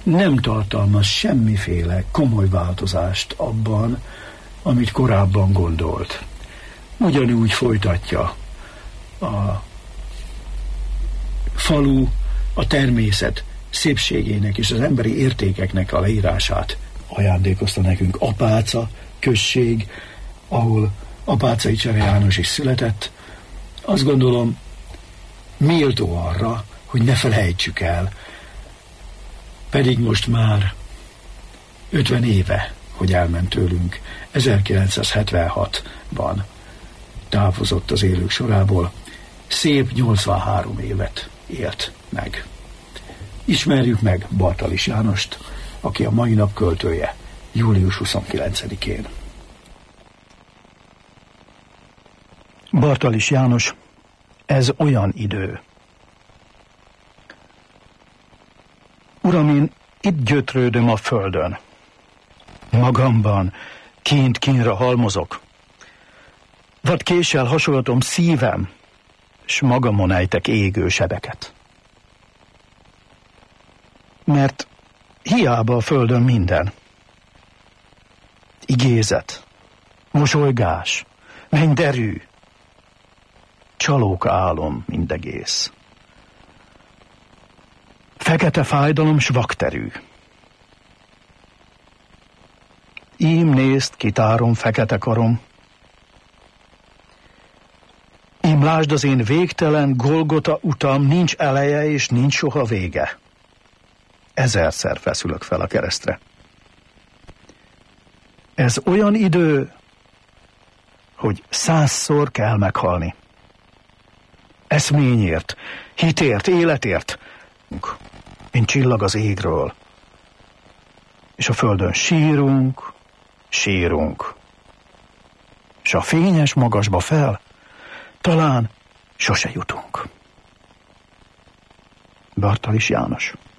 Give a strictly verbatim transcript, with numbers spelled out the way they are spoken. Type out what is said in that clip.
nem tartalmaz semmiféle komoly változást abban, amit korábban gondolt. Ugyanúgy folytatja a falu, a természet szépségének és az emberi értékeknek a leírását ajándékozta nekünk. Apáca község, ahol Apáczai Csere János is született, azt gondolom méltó arra, hogy ne felejtsük el, pedig most már ötven éve, hogy elment tőlünk. ezerkilencszázhetvenhatban távozott az élők sorából, szép nyolcvanhárom évet élt meg. Ismerjük meg Bartalis Jánost, aki a mai nap költője, július huszonkilencedikén. Bartalis János, ez olyan idő. Uram, én itt gyötrődöm a földön. Magamban kint kínra halmozok. Vad késsel hasonlatom szívem, s magamon ejtek égő sebeket. Mert hiába a földön minden. Igézet, mosolygás, mennyderű, csalóka álom mindegész. Fekete fájdalom s vakterű. Ím nézd, kitárom fekete karom. Ím lásd az én végtelen Golgota utam, nincs eleje és nincs soha vége. Ezerszer feszülök fel a keresztre. Ez olyan idő, hogy százszor kell meghalni. Eszményért, hitért, életért, mint csillag az égről. És a földön sírunk, sírunk. És a fényes magasba fel, talán sose jutunk. Bartalis János.